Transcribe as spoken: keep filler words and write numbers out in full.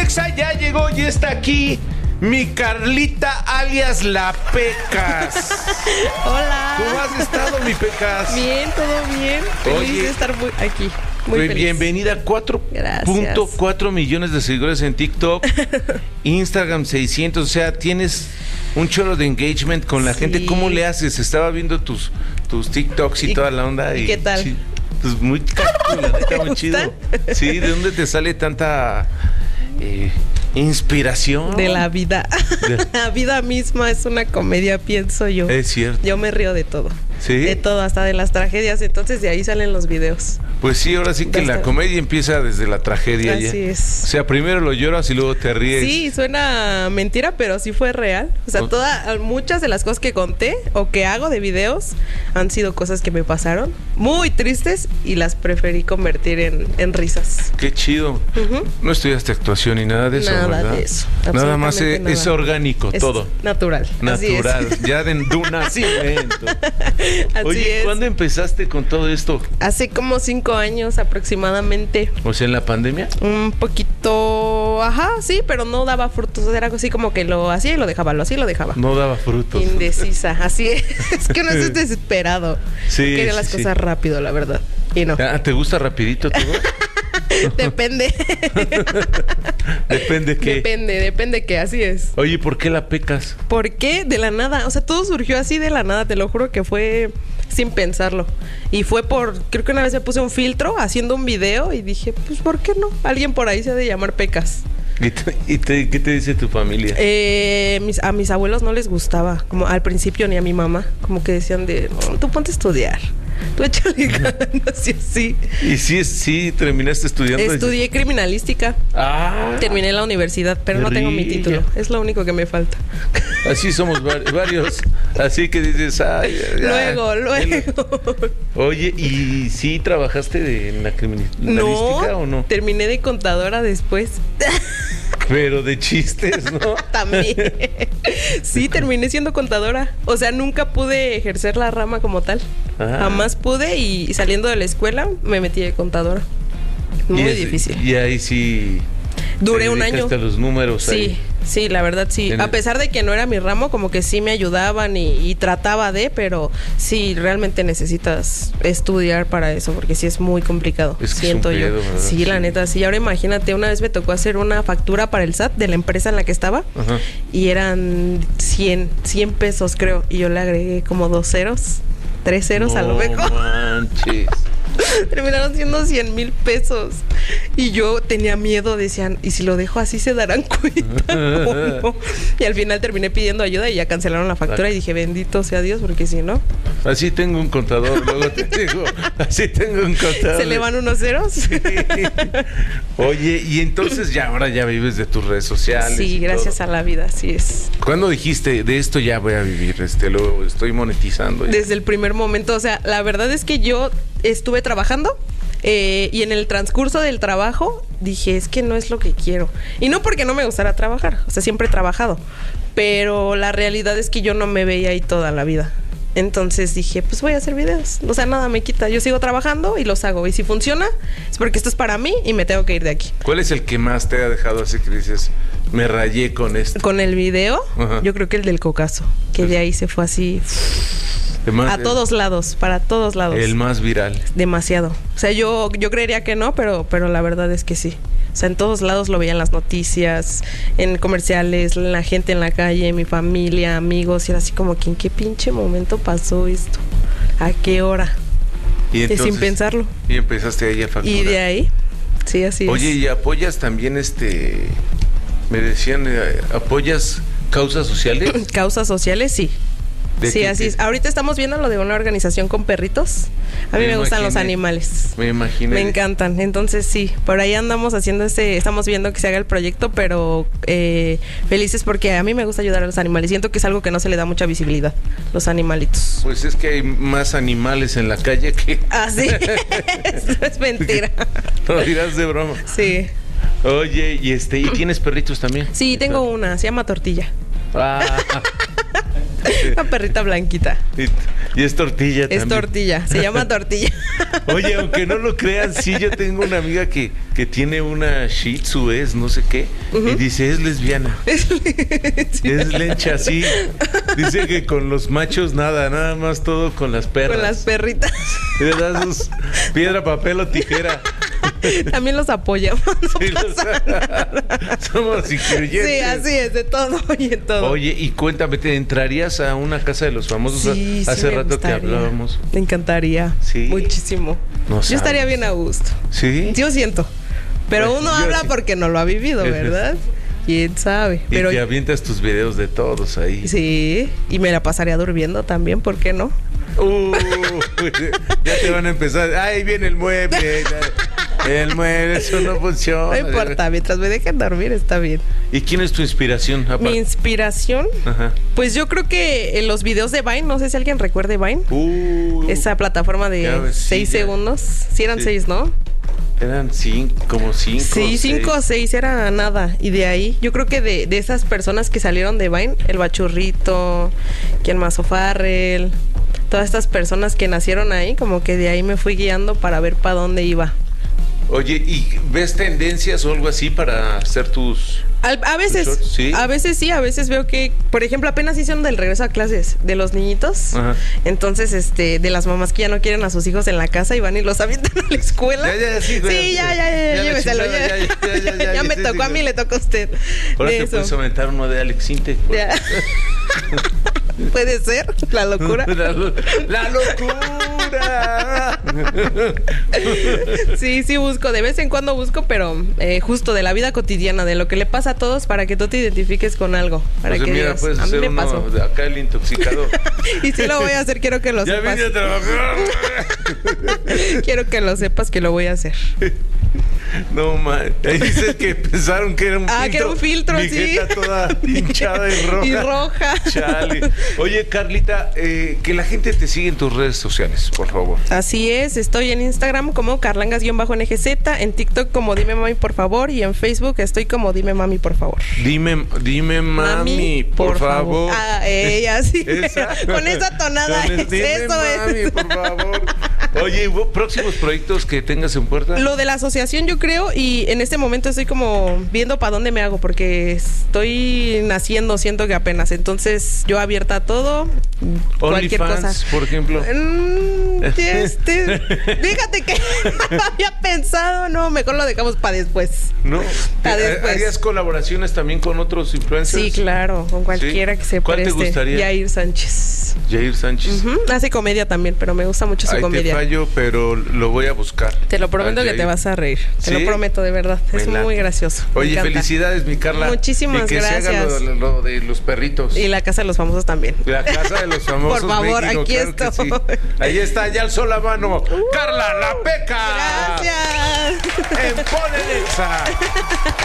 Exa ya llegó y está aquí mi Carlita alias La Pecas. Hola. ¿Cómo has estado, mi Pecas? Bien, todo bien. Feliz Oye, de estar muy aquí. Muy pues feliz. bienvenida a cuatro punto cuatro millones de seguidores en TikTok, Instagram seiscientos, o sea, tienes un chorro de engagement con la Sí. gente. ¿Cómo le haces? Estaba viendo tus, tus TikToks y, ¿Y- toda la onda. ¿y Y, qué tal? Sí, pues muy, la neta, muy chido. Sí, ¿de dónde te sale tanta eh, inspiración? De la vida. De- La vida misma es una comedia, pienso yo. Es cierto. Yo me río de todo. ¿Sí? De todo, hasta de las tragedias. Entonces de ahí salen los videos. Pues sí, ahora sí que Ya la está. comedia empieza desde la tragedia. Así ya. es. O sea, primero lo lloras y luego te ríes. Sí, suena mentira, pero sí fue real. O sea, Ok. todas, muchas de las cosas que conté o que hago de videos han sido cosas que me pasaron muy tristes y las preferí convertir en, en risas. Qué chido. Ujú. No estudiaste actuación ni nada de eso, Nada ¿verdad? de eso, Nada más absolutamente es, nada. es orgánico, Es todo. natural. así es. Natural, ya de tu nacimiento. Así Oye, es. ¿cuándo empezaste con todo esto? Hace como cinco años aproximadamente. O sea, en la pandemia. Un poquito, ajá, sí, pero no daba frutos. Era así como que lo hacía y lo dejaba, lo hacía y lo dejaba. No daba frutos. Indecisa, así es. Es que uno es desesperado. Sí, Quería las sí, cosas sí. rápido, la verdad. Y no. Ah, ¿te gusta rapidito todo? Depende. Depende qué. Depende, depende que así es. Oye, ¿por qué la pecas? ¿Por qué? De la nada. O sea, todo surgió así de la nada. Te lo juro que fue sin pensarlo. Y fue por... Creo que una vez me puse un filtro haciendo un video y dije, pues, ¿por qué no? Alguien por ahí se ha de llamar Pecas. ¿Y, te- y te- qué te dice tu familia? Eh, mis, a mis abuelos no les gustaba, como al principio, ni a mi mamá. Como que decían de, no, tú ponte a estudiar. Tú échale ganas y así. ¿Y sí, sí terminaste estudiando? Estudié criminalística. Ah, Terminé la universidad, pero no tengo mi Rilla. título. Es lo único que me falta. así somos var- varios. Así que dices, ay, ya, Luego, ya. luego. Oye, ¿y sí trabajaste de, en la criminalística No, o no? terminé de contadora después. Pero de chistes, ¿no? También. Sí, terminé siendo contadora. O sea, nunca pude ejercer la rama como tal. Ah. Jamás pude y saliendo de la escuela me metí de contadora. Muy Y es- difícil. Y ahí sí. Duré te un año. dedicaste a los números Sí, ahí. sí, la verdad sí. En A el- pesar de que no era mi ramo, como que sí me ayudaban y, y trataba de, pero sí, realmente necesitas estudiar para eso, porque sí es muy complicado, Es que es siento un yo. pedo, ¿verdad? Sí, la Sí. neta, sí. Ahora imagínate, una vez me tocó hacer una factura para el S A T de la empresa en la que estaba Ajá. y eran cien, cien pesos creo, y yo le agregué como dos ceros, tres ceros a lo No mejor. manches. Terminaron siendo cien mil pesos. Y yo tenía miedo, decían, ¿y si lo dejo así se darán cuenta? ¿O no? Y al final terminé pidiendo ayuda y ya cancelaron la factura y dije, bendito sea Dios, porque si no, Así tengo un contador, luego te digo, así tengo un contador. se le van unos ceros. Oye, y entonces ya ahora ya vives de tus redes sociales. Sí, y gracias todo. a la vida, así es. ¿Cuándo dijiste de esto ya voy a vivir? Este, lo estoy monetizando. ya"? Desde el primer momento, o sea, la verdad es que yo estuve trabajando eh, y en el transcurso del trabajo dije, es que no es lo que quiero. Y no porque no me gustara trabajar, o sea, siempre he trabajado, pero la realidad es que yo no me veía ahí toda la vida. Entonces dije, pues voy a hacer videos. O sea, nada me quita. Yo sigo trabajando y los hago. Y si funciona, es porque esto es para mí y me tengo que ir de aquí. ¿Cuál es el que más te ha dejado así que dices, me rayé con esto? Con el video, Ajá. yo creo que el del cocazo, que de ahí se fue así El más- a todos lados, para todos lados. El más viral. Demasiado. O sea, yo, yo creería que no, pero, pero la verdad es que sí. O sea, en todos lados lo veía en las noticias, en comerciales, la gente en la calle, mi familia, amigos. Y era así como que en qué pinche momento pasó esto. ¿A qué hora? Y Y sin pensarlo. Y empezaste ahí a facturar. Y de ahí, sí, así Oye, es. ¿y apoyas también este... Me decían, eh, ¿apoyas causas sociales? Causas sociales, sí. ¿De Sí, qué- así qué? es. Ahorita estamos viendo lo de una organización con perritos. A mí Me me, gustan los imaginé. animales. Me imaginé. Me encantan. Entonces sí, por ahí andamos haciendo ese, estamos viendo que se haga el proyecto, pero eh, felices porque a mí me gusta ayudar a los animales. Siento que es algo que no se le da mucha visibilidad, los animalitos. Pues es que hay más animales en la calle que... Ah, sí. Eso es mentira. No dirás de broma. Sí. Oye, y este, ¿y tienes perritos también? Sí, tengo una, se llama Tortilla. Ah, Una perrita blanquita. Y, y es tortilla es también. Es tortilla, se llama tortilla. Oye, aunque no lo crean, sí, yo tengo una amiga que, que tiene una Shih Tzu, es no sé qué, uh-huh. y dice, es lesbiana. Es lesbiana. Es lencha, sí. Dice que con los machos nada, nada más todo con las perras. Con las perritas. Le das sus piedra, papel o tijera. También los apoyamos. No sí, los, somos incluyentes. Sí, así es, de todo y de todo. Oye, y cuéntame, ¿te entrarías a una casa de los famosos? Sí, Hace sí, rato gustaría. que hablábamos. Me encantaría. Sí. Muchísimo. No Yo sabes. estaría bien a gusto. Sí. Yo siento. Pero pues, uno habla sí. porque no lo ha vivido, ¿verdad? Quién sabe. Y pero te avientas tus videos de todos ahí. Sí, y me la pasaría durmiendo también, ¿por qué no? Uh, ya te van a empezar. Ahí viene el mueble. El mueble, eso no funciona. No importa, mientras me dejen dormir está bien. ¿Y quién es tu inspiración? Aparte? Mi inspiración, Ajá. Pues yo creo que en los videos de Vine, no sé si alguien recuerde Vine. Uh, Esa plataforma de ves, seis sí, segundos. Sí eran sí. seis, ¿no? Eran cinco, como cinco. Sí, cinco o seis, era nada. Y de ahí, yo creo que de, de esas personas que salieron de Vine, el Bachurrito, ¿quién más? O'Farrell, todas estas personas que nacieron ahí, como que de ahí me fui guiando para ver para dónde iba. Oye, ¿y ves tendencias o algo así para hacer tus... A, a veces, ¿sí? a veces sí, a veces veo que, por ejemplo, apenas hicieron del regreso a clases de los niñitos. Ajá. Entonces, este, de las mamás que ya no quieren a sus hijos en la casa y van y los avientan a la escuela. Ya, ya, sí, sí, ya, ya, ya, ya, lléveselo, ya, ya, ya, ya, ya, ya, ya me sí, tocó sí, a mí, sí. le tocó a usted. Ahora te eso. Puedes aventar uno de Alex Intec. Puede ser, la locura. La, la locura. Sí, sí busco, de vez en cuando busco, pero eh, justo de la vida cotidiana, de lo que le pasa a todos, para que tú te identifiques con algo. Para pues que mira, digas, puedes a mí hacer me uno pasó. De acá el intoxicador. Y sí lo voy a hacer, quiero que lo ya sepas. Ya vine a trabajar. Quiero que lo sepas que lo voy a hacer. No, man. Ahí dices que pensaron que era un ah, filtro. Ah, que era un filtro, Mi sí. jeta toda hinchada y roja. Y roja. Chale. Oye, Carlita, eh, que la gente te siga en tus redes sociales, por favor. Así es, estoy en Instagram como carlangas-N G Z, en TikTok como Dime Mami, por favor, y en Facebook estoy como Dime Mami, por favor. Dime, dime mami, mami por, por favor. favor. Ah, ella sí. ¿Esa? Con esa tonada. Con el, es, dime eso mami, es. por favor. Oye, ¿próximos proyectos que tengas en puerta? Lo de la asociación, yo creo, y en este momento estoy como viendo para dónde me hago, porque estoy naciendo, siento que apenas. Entonces, yo abierta a todo, cualquier Only cosa. Fans, por ejemplo. Mm, este, fíjate que no había pensado, no, mejor lo dejamos para después. No. Para después. ¿Harías colaboraciones también con otros influencers? Sí, claro, con cualquiera ¿Sí? que se ¿Cuál preste. ¿Cuál te gustaría? Jair Sánchez. Jair Sánchez. Uh-huh. Hace comedia también, pero me gusta mucho su Ay, comedia. Te fallo, pero lo voy a buscar. Te lo prometo que te vas a reír. ¿Sí? Te lo prometo, de verdad. Me es late. Muy gracioso. Oye, felicidades, mi Carla. Muchísimas y que gracias. Se haga lo, lo de los perritos. Y la casa de los famosos también. La casa de los famosos. Por favor, México, aquí claro estoy. Sí. Ahí está, ya alzó la mano. Uh, Carla, la Peca. Gracias. En Pone Nexa.